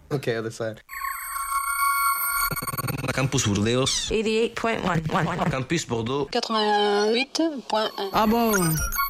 Okay, other side. Campus Burdeos. 88.1. Campus Bordeaux. 88.1. Ah bon?